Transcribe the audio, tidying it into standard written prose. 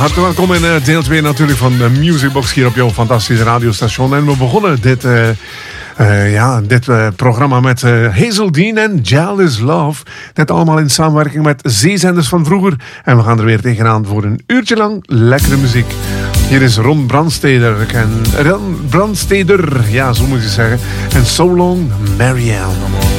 hartelijk welkom in deel 2 natuurlijk van de Musicbox hier op jouw fantastische radiostation. En we begonnen dit programma met Hazel Dean en Jealous Love. Dit allemaal in samenwerking met zeezenders van vroeger. En we gaan er weer tegenaan voor een uurtje lang lekkere muziek. Hier is Ron Brandsteder, ja, zo moet je zeggen. En So Long, Marianne.